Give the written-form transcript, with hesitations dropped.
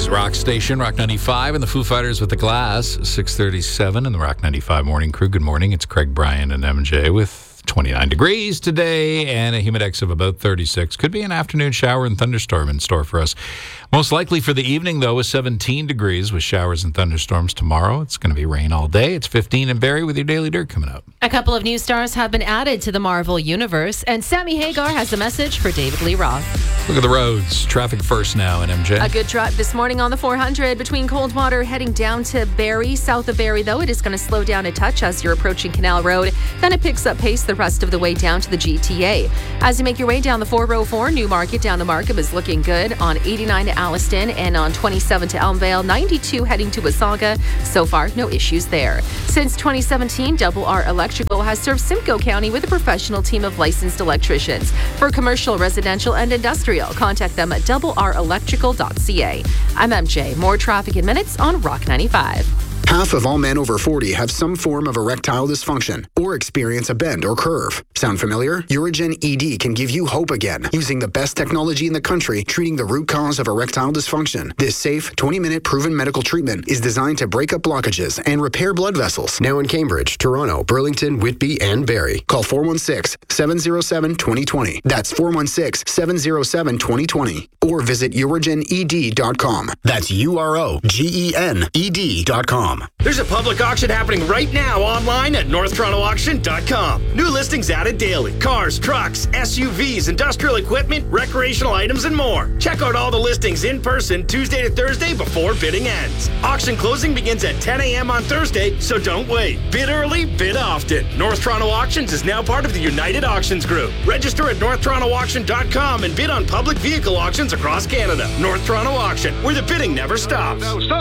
Calgary's rock station, Rock 95, and the Foo Fighters with the Glass, 6:37 in the Rock 95 morning crew. Good morning. It's Craig, Brian, and MJ with 29 degrees today and a humidex of about 36. Could be an afternoon shower and thunderstorm in store for us. Most likely for the evening, though, is 17 degrees with showers and thunderstorms tomorrow. It's going to be rain all day. It's 15 in Barrie with your Daily Dirt coming up. A couple of new stars have been added to the Marvel Universe, and Sammy Hagar has a message for David Lee Roth. Look at the roads. Traffic first now in MJ. A good drive this morning on the 400 between Coldwater heading down to Barrie. South of Barrie, though, it is going to slow down a touch as you're approaching Canal Road. Then it picks up pace the rest of the way down to the GTA. As you make your way down the 404, Newmarket down to Markham is looking good. On 89 to Alliston and on 27 to Elmvale, 92 heading to Wasaga. So far, no issues there. Since 2017, Double R Electrical has served Simcoe County with a professional team of licensed electricians. For commercial, residential, and industrial, contact them at doublerelectrical.ca. I'm MJ. More traffic in minutes on Rock 95. Half of all men over 40 have some form of erectile dysfunction or experience a bend or curve. Sound familiar? Urigen ED can give you hope again using the best technology in the country treating the root cause of erectile dysfunction. This safe, 20-minute proven medical treatment is designed to break up blockages and repair blood vessels. Now in Cambridge, Toronto, Burlington, Whitby, and Barrie. Call 416-707-2020. That's 416-707-2020. Or visit urigened.com. That's UROGENED.com. There's a public auction happening right now online at NorthTorontoAuction.com. New listings added daily. Cars, trucks, SUVs, industrial equipment, recreational items, and more. Check out all the listings in person Tuesday to Thursday before bidding ends. Auction closing begins at 10 a.m. on Thursday, so don't wait. Bid early, bid often. North Toronto Auctions is now part of the United Auctions Group. Register at NorthTorontoAuction.com and bid on public vehicle auctions across Canada. North Toronto Auction, where the bidding never stops.